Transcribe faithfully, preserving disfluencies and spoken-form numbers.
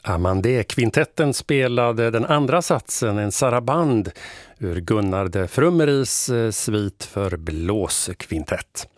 Amandé-kvintetten spelade den andra satsen, en saraband ur Gunnar de Frummeris svit för blåskvintett.